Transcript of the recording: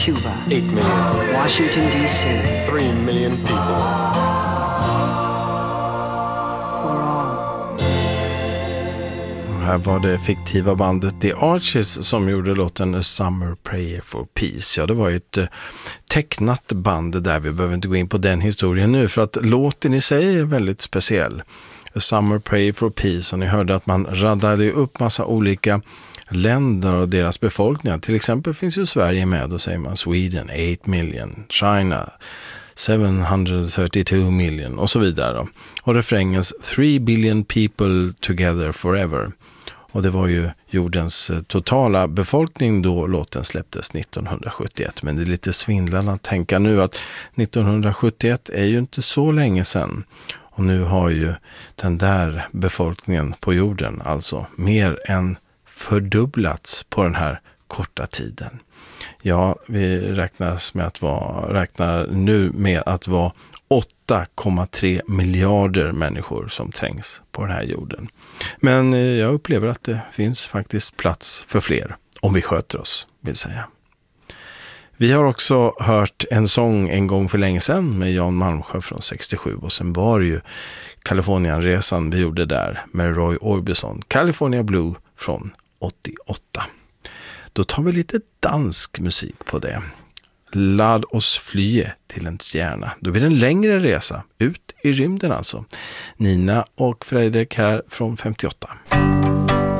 Cuba, 8 million. Washington, D.C. 3 million people. For all. Här var det fiktiva bandet The Archies som gjorde låten A Summer Prayer for Peace. Ja, det var ju ett tecknat band där. Vi behöver inte gå in på den historien nu för att låten i sig är väldigt speciell. A Summer Prayer for Peace, och ni hörde att man radade upp massa olika länder och deras befolkningar. Till exempel finns ju Sverige med, då säger man Sweden 8 million, China 732 million och så vidare. Och refrängens 3 billion people together forever. Och det var ju jordens totala befolkning då låten släpptes 1971. Men det är lite svindlande att tänka nu att 1971 är ju inte så länge sedan. Och nu har ju den där befolkningen på jorden alltså mer än fördubblats på den här korta tiden. Ja, vi räknar nu med att vara 8,3 miljarder människor som trängs på den här jorden. Men jag upplever att det finns faktiskt plats för fler, om vi sköter oss, vill säga. Vi har också hört en sång en gång för länge sedan med Jan Malmsjö från 67, och sen var det ju Kalifornienresan vi gjorde där med Roy Orbison, California Blue från 88. Då tar vi lite dansk musik på det. Lad oss fly till en stjärna. Då blir det en längre resa ut i rymden alltså. Nina och Fredrik här från 58.